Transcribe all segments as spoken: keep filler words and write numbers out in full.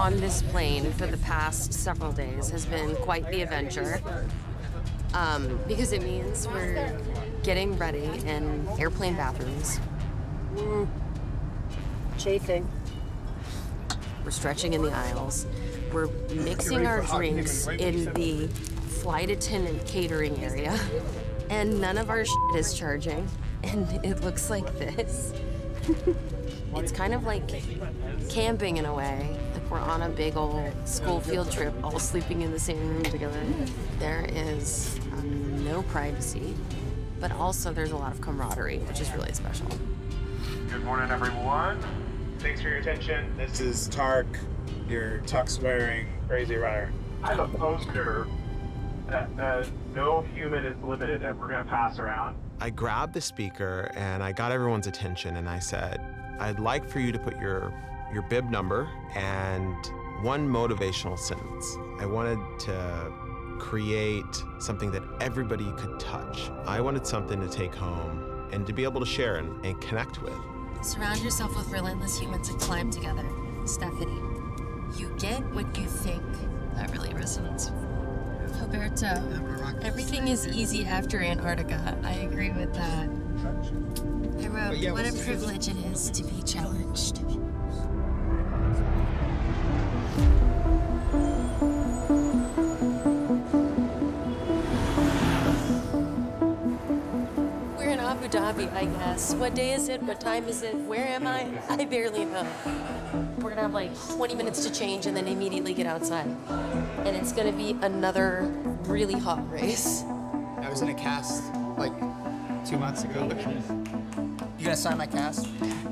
on this plane for the past several days has been quite the adventure. Um, because it means we're getting ready in airplane bathrooms. Mm. Chafing. We're stretching in the aisles. We're mixing our drinks in the flight attendant catering area. And none of our shit is charging. And it looks like this. It's kind of like camping in a way. Like we're on a big old school field trip, all sleeping in the same room together. There is um, no privacy, but also there's a lot of camaraderie, which is really special. Good morning, everyone. Thanks for your attention. This is Tark, your tux-wearing crazy runner. I have a poster that uh, no human is limited that we're gonna pass around. I grabbed the speaker and I got everyone's attention and I said, I'd like for you to put your, your bib number and one motivational sentence. I wanted to create something that everybody could touch. I wanted something to take home and to be able to share and, and connect with. Surround yourself with relentless humans and climb together. Stephanie, you get what you think. That really resonates. Roberto, everything is easy after Antarctica. I agree with that. I wrote, what a privilege it is to be challenged. We're in Abu Dhabi, I guess. What day is it? What time is it? Where am I? I barely know. We're gonna have like twenty minutes to change and then immediately get outside. And it's gonna be another really hot race. I was in a cast like two months ago. You gonna sign my cast?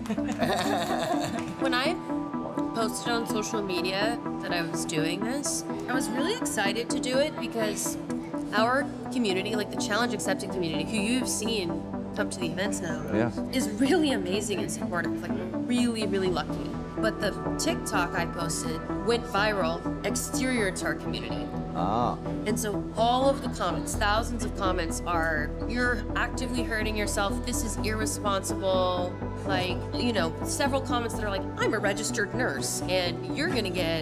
When I posted on social media that I was doing this, I was really excited to do it because our community, like the challenge accepting community, who you've seen come to the events now, yeah. is really amazing and supportive. Like, really, really lucky. But the TikTok I posted went viral exterior to our community. Ah. And so all of the comments, thousands of comments are, you're actively hurting yourself, this is irresponsible. Like, you know, several comments that are like, I'm a registered nurse and you're gonna get